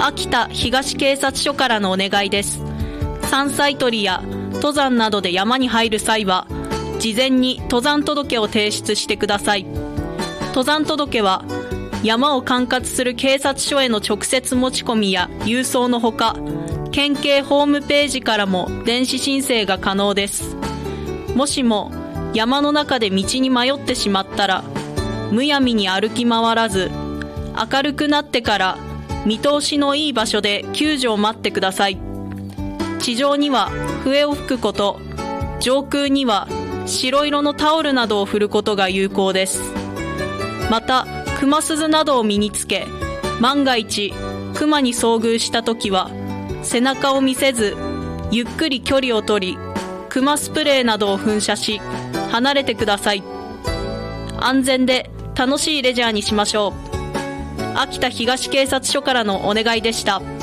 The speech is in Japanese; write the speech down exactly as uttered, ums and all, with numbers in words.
秋田東警察署からのお願いです。山菜採りや登山などで山に入る際は、事前に登山届を提出してください。登山届は、山を管轄する警察署への直接持ち込みや郵送のほか、県警ホームページからも電子申請が可能です。もしも山の中で道に迷ってしまったら、むやみに歩き回らず、明るくなってから見通しのいい場所で救助を待ってください。地上には笛を吹くこと、上空には白色のタオルなどを振ることが有効です。また、熊鈴などを身につけ、万が一熊に遭遇したときは、背中を見せずゆっくり距離を取り、熊スプレーなどを噴射し離れてください。安全で楽しいレジャーにしましょう。秋田東警察署からのお願いでした。